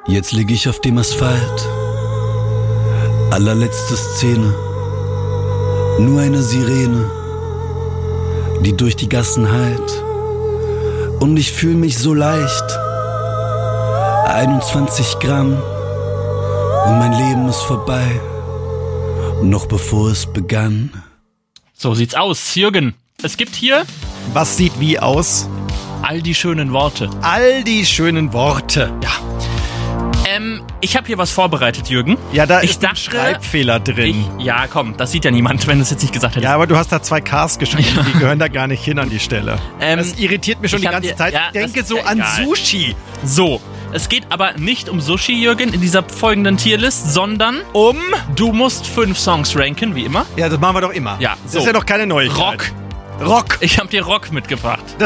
Jetzt lieg ich auf dem Asphalt, allerletzte Szene, nur eine Sirene, die durch die Gassen hallt. Und ich fühl mich so leicht, 21 Gramm und mein Leben ist vorbei, noch bevor es begann. So sieht's aus, Jürgen. Es gibt hier... Was sieht wie aus? All die schönen Worte. All die schönen Worte. Ja. Ich habe hier was vorbereitet, Jürgen. Ja, da ist ein Schreibfehler drin. Ja, komm, das sieht ja niemand, wenn du es jetzt nicht gesagt hättest. Ja, aber du hast da 2 Ks geschrieben, die gehören da gar nicht hin an die Stelle. Das irritiert mich schon die ganze Zeit. Ja, ich denke so an Sushi. So, es geht aber nicht um Sushi, Jürgen, in dieser folgenden Tierlist, sondern du musst 5 Songs ranken, wie immer. Ja, das machen wir doch immer. Ja, so. Das ist ja doch keine Neuigkeit. Rock. Ich habe dir Rock mitgebracht.